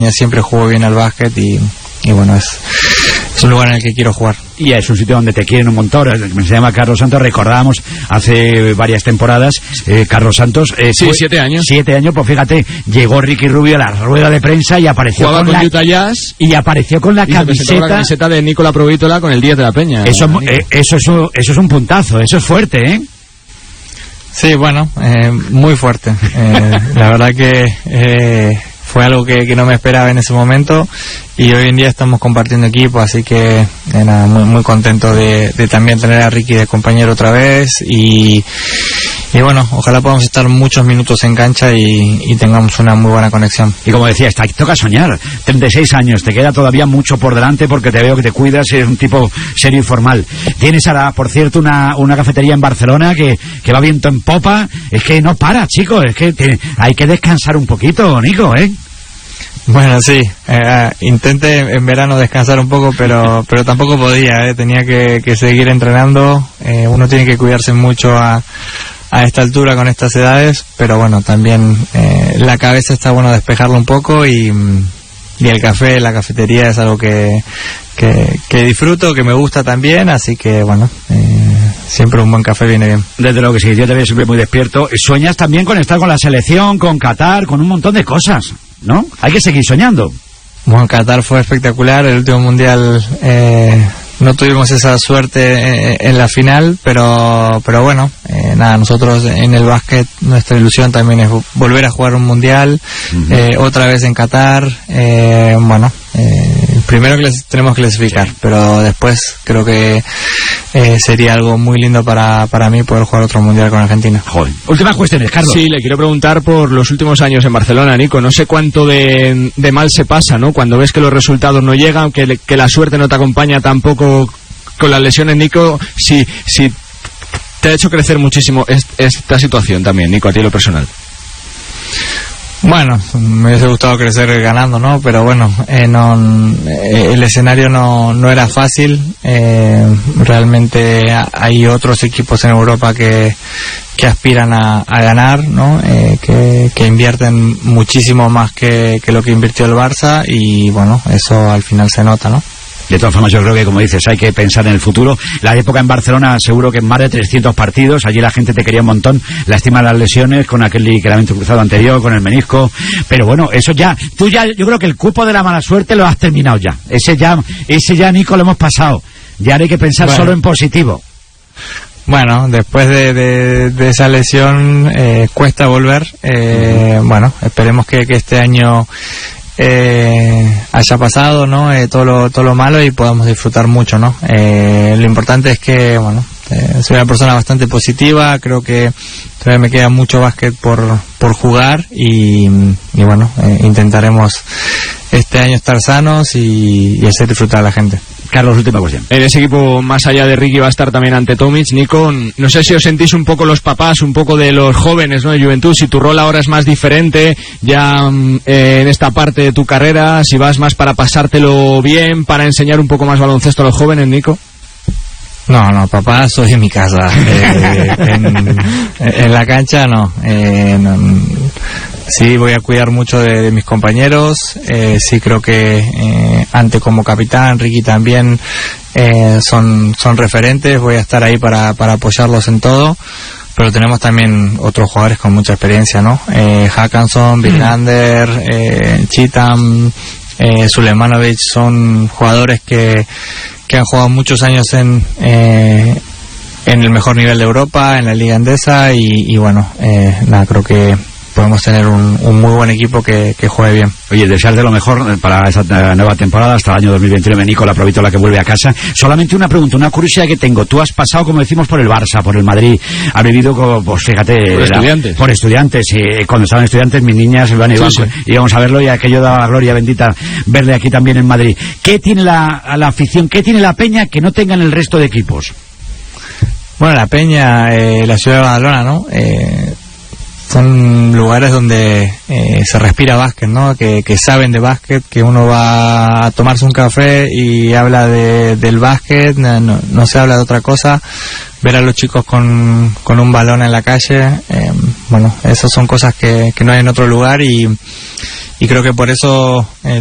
siempre juego bien al básquet y bueno, es un lugar en el que quiero jugar. Y es un sitio donde te quieren un montón. Se llama Carlos Santos. Recordábamos hace varias temporadas, Carlos Santos. Sí, 7 años. 7 años, pues fíjate, llegó Ricky Rubio a la rueda de prensa y apareció con la Utah Jazz. Y apareció con la camiseta de Nicola Provítola con el 10 de la Peña. Eso es un puntazo, eso es fuerte, ¿eh? Sí, bueno, muy fuerte. La verdad que fue algo que no me esperaba en ese momento, y hoy en día estamos compartiendo equipo, así que nada, muy contento de también tener a Ricky de compañero otra vez, y bueno, ojalá podamos estar muchos minutos en cancha y tengamos una muy buena conexión. Y como decía, toca soñar. 36 años, te queda todavía mucho por delante, porque te veo que te cuidas, eres un tipo serio y formal. Tienes ahora, por cierto, una cafetería en Barcelona que va viento en popa. Es que no para, chicos, es que hay que descansar un poquito, Nico, ¿eh? Bueno, sí, intenté en verano descansar un poco, pero tampoco podía, tenía que seguir entrenando. Uno tiene que cuidarse mucho a esta altura con estas edades, pero bueno, también la cabeza está bueno despejarlo un poco, y el café, la cafetería es algo que disfruto, que me gusta también, así que bueno, siempre un buen café viene bien. Desde luego que sí, yo te veo siempre muy despierto. Sueñas también con estar con la selección, con Qatar, con un montón de cosas, ¿no? Hay que seguir soñando. Bueno, Qatar fue espectacular, el último mundial no tuvimos esa suerte en la final, pero bueno, nada, nosotros en el básquet nuestra ilusión también es volver a jugar un mundial, otra vez en Qatar. Bueno, primero tenemos que clasificar, pero después creo que sería algo muy lindo para mí poder jugar otro mundial con Argentina. Joder. Últimas cuestiones, Carlos. Sí, le quiero preguntar por los últimos años en Barcelona, Nico. No sé cuánto de mal se pasa, ¿no? Cuando ves que los resultados no llegan, que la suerte no te acompaña tampoco con las lesiones, Nico. Si te ha hecho crecer muchísimo esta situación también, Nico, a ti en lo personal. Bueno, me hubiese gustado crecer ganando, ¿no? Pero bueno, el escenario no era fácil. Realmente hay otros equipos en Europa que aspiran a ganar, ¿no? Que invierten muchísimo más que lo que invirtió el Barça, y bueno, eso al final se nota, ¿no? De todas formas, yo creo que, como dices, hay que pensar en el futuro. La época en Barcelona, seguro que más de 300 partidos. Allí la gente te quería un montón. Lástima las lesiones con aquel ligamento cruzado anterior, con el menisco. Pero bueno, eso ya... yo creo que el cupo de la mala suerte lo has terminado ya. Ese ya, Nico, lo hemos pasado. Ya hay que pensar solo en positivo. Bueno, después de esa lesión cuesta volver. Bueno, esperemos que este año haya pasado, ¿no? Todo lo malo, y podamos disfrutar mucho, ¿no? Lo importante es que, bueno, soy una persona bastante positiva. Creo que todavía me queda mucho básquet por jugar, y bueno, intentaremos este año estar sanos y hacer disfrutar a la gente. Carlos, última cuestión. En ese equipo, más allá de Ricky, va a estar también ante Tomic. Nico, no sé si os sentís un poco los papás, un poco de los jóvenes, ¿no? De Juventud, si tu rol ahora es más diferente ya en esta parte de tu carrera, si vas más para pasártelo bien, para enseñar un poco más baloncesto a los jóvenes, Nico. No, papá, soy en mi casa. En la cancha no. Sí, voy a cuidar mucho de mis compañeros. Sí, creo que Ante como capitán, Ricky también son referentes. Voy a estar ahí para apoyarlos en todo. Pero tenemos también otros jugadores con mucha experiencia, ¿no? Hackanson, Biglander, Cheatham, Sulemanovic, son jugadores que han jugado muchos años en el mejor nivel de Europa, en la Liga Endesa, y bueno, nada, creo que podemos tener un muy buen equipo que juegue bien. Oye, desearte lo mejor para esta nueva temporada hasta el año 2021. Nicola Provítola, que vuelve a casa. Solamente una pregunta, una curiosidad que tengo. Tú has pasado, como decimos, por el Barça, por el Madrid. Has vivido, pues fíjate... Por estudiantes. Cuando estaban estudiantes, mis niñas iban íbamos a verlo, y aquello daba gloria bendita verle aquí también en Madrid. ¿Qué tiene la afición, qué tiene la Peña que no tengan el resto de equipos? Bueno, la Peña, la ciudad de Badalona, ¿no? son lugares donde se respira básquet, ¿no? Que saben de básquet, que uno va a tomarse un café y habla del básquet, no se habla de otra cosa. Ver a los chicos con un balón en la calle, bueno, esas son cosas que no hay en otro lugar, y creo que por eso